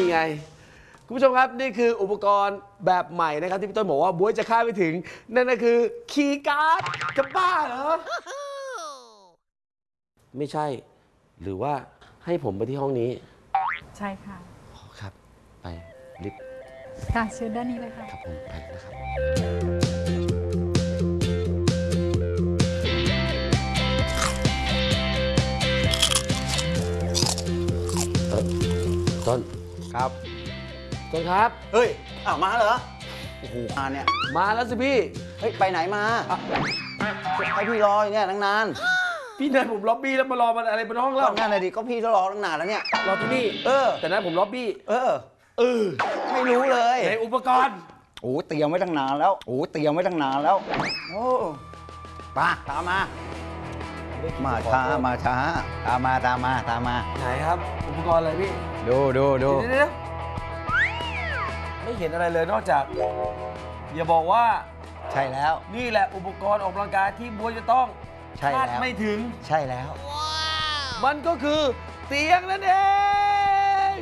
ไงคุณผู้ชมครับนี่คืออุปกรณ์แบบใหม่นะครับที่พี่ต้นบอกว่าบ๊วยจะคาดไม่ถึงนั่นก็คือคีย์การ์ดจะบ้าเหรอไม่ใช่หรือว่าให้ผมไปที่ห้องนี้ใช่ค่ะครับไปลิฟต์ค่ะเชิญด้านนี้เลยค่ะครับผมไปนะครับต้นครับต้นครับเฮ้ยอ้าวมาเหรอโอ้โหมาเนี่ยมาแล้วสิพี่เฮ้ยไปไหนมาให้พี่รออยู่เนี่ยตั้งนานพี่นายผมล็อบบี้แล้วมารอมันอะไรบนห้องเราก็นั่นเลยดิก็พี่รอตั้งนานแล้วเนี่ยรอที่นี่แต่นั้นผมล็อบบี้ไม่รู้เลยในอุปกรณ์โอ้เตรียมไว้ตั้งนานแล้วโอ้เตรียมไว้ตั้งนานแล้วโอ้ป้าตามมาช้ามาช้าตามมาไหนครับอุปกรณ์อะไรพี่ดูเดี๋ยวไม่เห็นอะไรเลยนอกจากอย่าบอกว่าใช่แล้วนี่แหละอุปกรณ์ออกกำลังกายที่บ๊วยจะต้องคาดไม่ถึงใช่แล้วมันก็คือเตียงนั่นเอง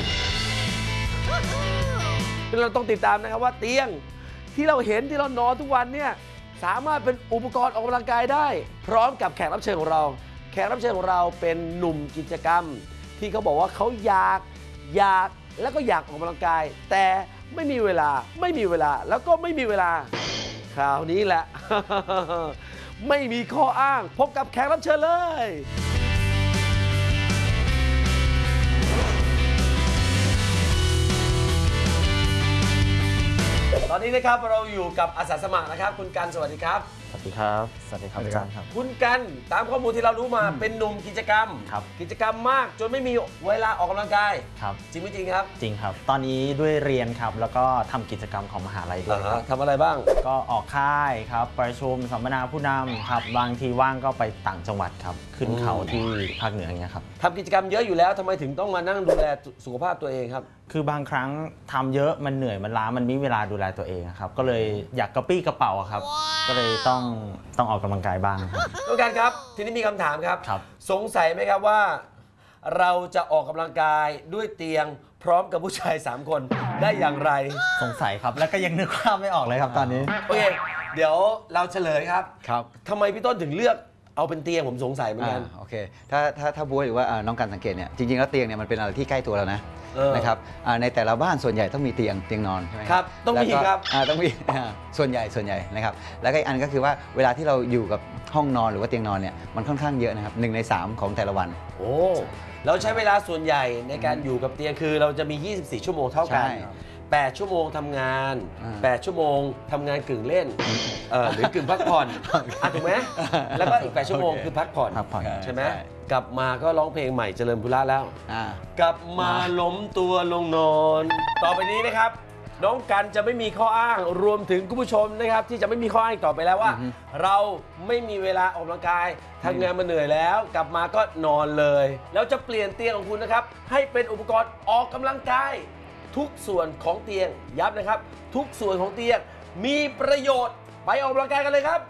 เราต้องติดตามนะครับว่าเตียงที่เราเห็นที่เรานอนทุกวันเนี่ยสามารถเป็นอุปกรณ์ออกกำลังกายได้พร้อมกับแขกรับเชิญของเราแขกรับเชิญของเราเป็นหนุ่มกิจกรรมที่เขาบอกว่าเขาอยากแล้วก็อยากออกกำลังกายแต่ไม่มีเวลาแล้วก็ไม่มีเวลาคราวนี้แหละ ไม่มีข้ออ้างพบกับแขกรับเชิญเลยตอนนี้นะครับเราอยู่กับอาสาสมัครนะครับคุณกันสวัสดีครับสวัสดีครับสวัสดีครับอาจารย์ครับคุณกันตามข้อมูลที่เรารู้มาเป็นหนุ่มกิจกรรมครับกิจกรรมมากจนไม่มีเวลาออกกำลังกายครับจริงไม่จริงครับจริงครับตอนนี้ด้วยเรียนครับแล้วก็ทำกิจกรรมของมหาลัยด้วยครับทำอะไรบ้างก็ออกค่ายครับประชุมสัมมนาผู้นำครับบางทีว่างก็ไปต่างจังหวัดครับขึ้นเขาที่ภาคเหนืออย่างเงี้ยครับทำกิจกรรมเยอะอยู่แล้วทำไมถึงต้องมานั่งดูแลสุขภาพตัวเองครับคือบางครั้งทำเยอะมันเหนื่อยมันล้ามันไม่มีเวลาดูแลตัวเองครับก็เลยอยากกระปี้กระเป๋าครับก็เลยต้องออกกำลังกายบ้างครับทุกท่านครับทีนี้มีคำถามครับครับสงสัยไหมครับว่าเราจะออกกำลังกายด้วยเตียงพร้อมกับผู้ชาย3คนได้อย่างไรสงสัยครับแล้วก็ยังนึกภาพไม่ออกเลยครับตอนนี้โอเคเดี๋ยวเราเฉลยครับครับทำไมพี่ต้นถึงเลือกเอาเป็นเตียงผมสงสัยเหมือนกันโอเคถ้าบ๊วยหรือว่าน้องกันสังเกตเนี่ยจริงๆแล้วเตียงเนี่ยมันเป็นอะไรที่ใกล้ตัวเรานะครับในแต่ละบ้านส่วนใหญ่ต้องมีเตียงนอนใช่ไหมครับต้องมีครับต้องมีส่วนใหญ่นะครับแล้วก็อีกอันก็คือว่าเวลาที่เราอยู่กับห้องนอนหรือว่าเตียงนอนเนี่ยมันค่อนข้างเยอะนะครับ1 ใน 3ของแต่ละวันโอ้เราใช้เวลาส่วนใหญ่ในการอยู่กับเตียงคือเราจะมี24ชั่วโมงเท่ากัน8ชั่วโมงทำงาน8ชั่วโมงทำงานกึ่งเล่นหรือกึ่งพักผ่อนถูกไหมแล้วก็อีก8ชั่วโมงคือพักผ่อนใช่ไหมกลับมาก็ร้องเพลงใหม่เจริญพุระแล้วกลับมาล้มตัวลงนอนต่อไปนี้นะครับน้องกันจะไม่มีข้ออ้างรวมถึงคุณผู้ชมนะครับที่จะไม่มีข้ออ้างต่อไปแล้วว่าเราไม่มีเวลาออกกำลังกายทำงานมาเหนื่อยแล้วกลับมาก็นอนเลยแล้วจะเปลี่ยนเตียงของคุณนะครับให้เป็นอุปกรณ์ออกกำลังกายทุกส่วนของเตียงย้ำนะครับทุกส่วนของเตียงมีประโยชน์ไปออกกำลังกายกันเลยครับ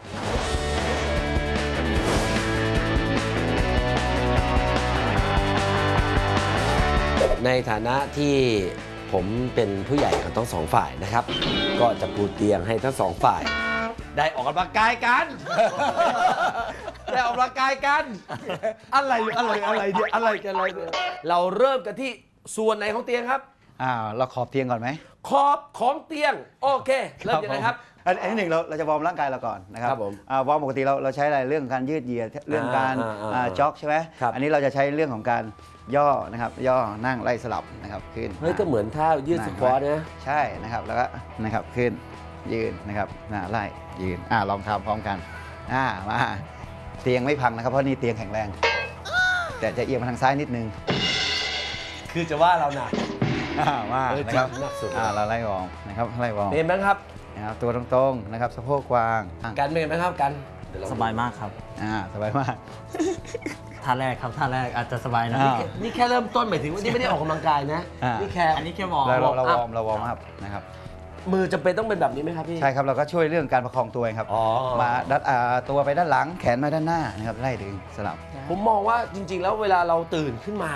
ในฐานะที่ผมเป็นผู้ใหญ่ของทั้ง2ฝ่ายนะครับก็จะปูเตียงให้ทั้ง2ฝ่ายได้ออกกำลังกายกันได้ออกกำลังกายกันอะไรกันเราเริ่มกันที่ส่วนไหนของเตียงครับเราขอบเตียงก่อนไหมขอบของเตียงโอเคเริ่มยังไงครับอันที่หนึ่งเราจะวอร์มร่างกายเราก่อนนะครับวอร์มปกติเราใช้อะไรเรื่องการยืดเหยียดเรื่องการจ็อกใช่ไหมอันนี้เราจะใช้เรื่องของการย่อนะครับย่อนั่งไล่สลับนะครับขึ้นเฮ้ยก็เหมือนท่ายืดสควอตนะใช่นะครับแล้วก็นะครับขึ้นยืนนะครับไล่ยืนลองทำพร้อมกันมาเตียงไม่พังนะครับเพราะนี่เตียงแข็งแรงแต่จะเอียงมาทางซ้ายนิดนึงคือจะว่าเราหนักว่านะครับเราไล่วอร์มนะครับไล่วอร์มเป็นไหมครับตัวตรงๆนะครับสะโพกกว้างกันเป็นไหมครับกันสบายมากครับสบายมากท่าแรกครับท่าแรกอาจจะสบายนะนี่แค่เริ่มต้นหมายถึงว่านี่ไม่ได้ออกกำลังกายนะนี่แค่อันนี้แค่วอร์มเราวอร์มครับนะครับมือจำเป็นต้องเป็นแบบนี้ไหมครับพี่ใช่ครับเราก็ช่วยเรื่องการประคองตัวครับมาดัดตัวไปด้านหลังแขนมาด้านหน้านะครับไล่ดึงสลับผมมองว่าจริงๆแล้วเวลาเราตื่นขึ้นมา